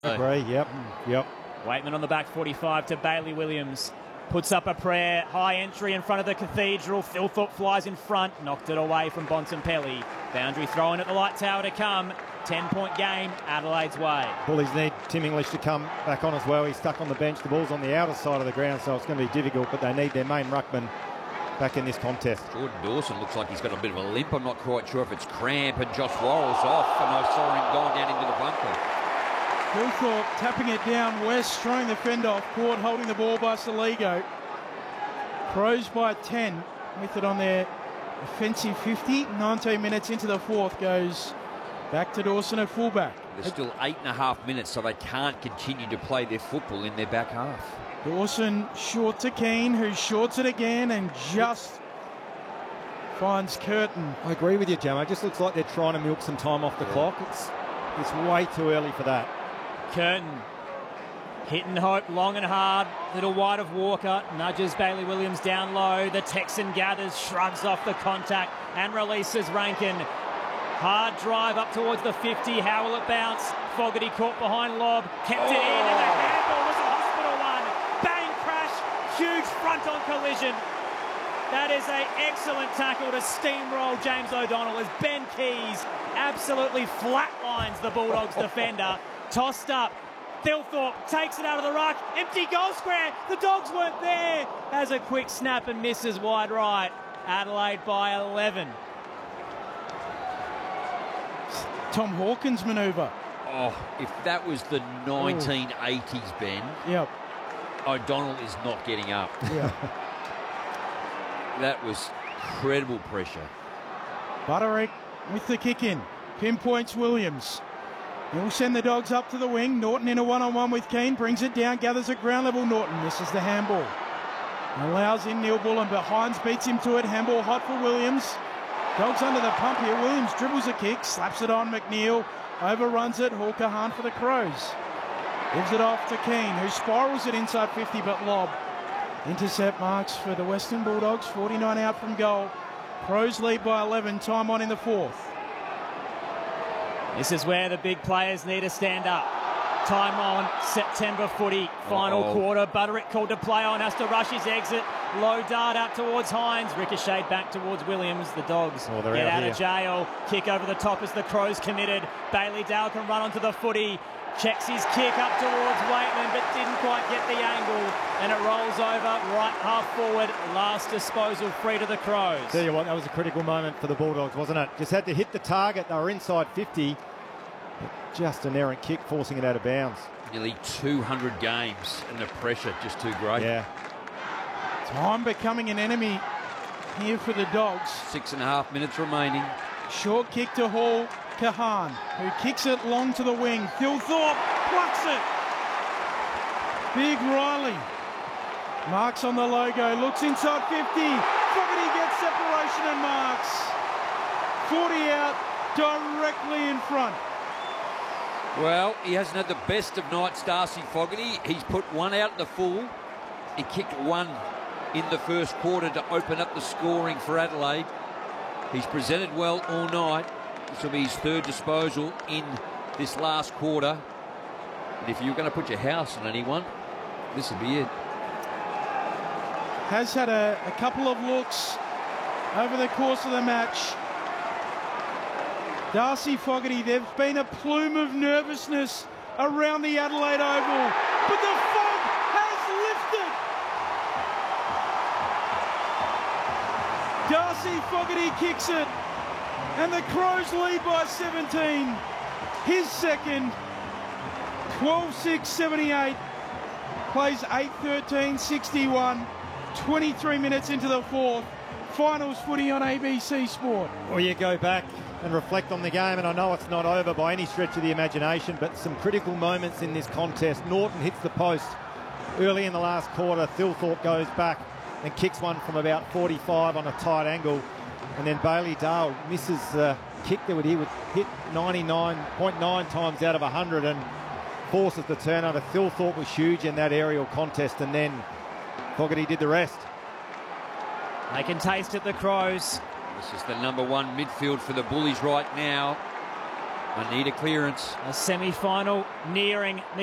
Agree, yep. Waitman on the back 45 to Bailey Williams. Puts up a prayer. High entry in front of the Cathedral. Thilthorpe flies in front. Knocked it away from Bontempelli. Boundary thrown at the light tower to come. 10-point game, Adelaide's way. Bullies need Tim English to come back on as well. He's stuck on the bench. The ball's on the outer side of the ground, so it's going to be difficult, but they need their main ruckman back in this contest. Jordan Dawson looks like he's got a bit of a limp. I'm not quite sure if it's cramp, and Josh Worrell's off, and I saw him going down into the bunker. Thilthorpe tapping it down west, throwing the fend off court, holding the ball by Saligo. Crows by 10 with it on their offensive 50. 19 minutes into the fourth goes back to Dawson at fullback. There's still 8.5 minutes, so they can't continue to play their football in their back half. Dawson short to Keane, who shorts it again and just finds Curtin. I agree with you, Jamo. It just looks like they're trying to milk some time off the clock. It's way too early for that. Curtin hitting Hope long and hard. Little wide of Walker. Nudges Bailey Williams down low. The Texan gathers, shrugs off the contact and releases Rankin. Hard drive up towards the 50. How will it bounce? Fogarty caught behind lob. Kept it in, and the handball was a hospital one. Bang crash. Huge front-on collision. That is an excellent tackle to steamroll James O'Donnell as Ben Keys absolutely flatlines the Bulldogs defender. Tossed up. Thilthorpe takes it out of the ruck. Empty goal square. The Dogs weren't there. Has a quick snap and misses wide right. Adelaide by 11. Tom Hawkins manoeuvre. Oh, if that was the 1980s, Ben, Yep. O'Donnell is not getting up. Yeah. That was incredible pressure. Butterick with the kick in. Pinpoints Williams. He'll send the Dogs up to the wing. Norton in a one-on-one with Keane. Brings it down. Gathers at ground level. Norton misses the handball. Allows in Neil Bullen, but Hines beats him to it. Handball hot for Williams. Dogs under the pump here. Williams dribbles a kick. Slaps it on McNeil. Overruns it. Hawker Hahn for the Crows. Gives it off to Keane, who spirals it inside 50, but lob. Intercept marks for the Western Bulldogs. 49 out from goal. Crows lead by 11. Time on in the fourth. This is where the big players need to stand up. Time on, September footy, final quarter. Butterick called to play on, has to rush his exit. Low dart out towards Hines, ricocheted back towards Williams. The Dogs get out of jail. Kick over the top as the Crows committed. Bailey Dale can run onto the footy. Checks his kick up towards Waitman, but didn't quite get the angle. And it rolls over, right half forward. Last disposal free to the Crows. Tell you what, that was a critical moment for the Bulldogs, wasn't it? Just had to hit the target. They were inside 50. Just an errant kick, forcing it out of bounds. Nearly 200 games, and the pressure just too great. Yeah. Time becoming an enemy here for the Dogs. 6.5 minutes remaining. Short kick to Hall Kahan, who kicks it long to the wing. Thilthorpe plucks it. Big Riley. Marks on the logo, looks inside 50. Fogarty gets separation and marks. 40 out, directly in front. Well, he hasn't had the best of nights, Darcy Fogarty. He's put one out in the full. He kicked one in the first quarter to open up the scoring for Adelaide. He's presented well all night. This will be his third disposal in this last quarter. And if you're going to put your house on anyone, this will be it. Has had a couple of looks over the course of the match. Darcy Fogarty, there's been a plume of nervousness around the Adelaide Oval, but the fog has lifted. Darcy Fogarty kicks it, and the Crows lead by 17. His second, 12-6-78, plays 8-13-61, 23 minutes into the fourth. Finals footy on ABC Sport. Well, you go back and reflect on the game, and I know it's not over by any stretch of the imagination, but some critical moments in this contest. Norton hits the post early in the last quarter. Thilthorpe goes back and kicks one from about 45 on a tight angle, and then Bailey Dale misses the kick that he would hit 99.9 times out of 100 and forces the turnover. Thilthorpe was huge in that aerial contest, and then Fogarty did the rest. They can taste it, the Crows. This is the number one midfield for the Bullies right now. I need a clearance. A semi-final nearing.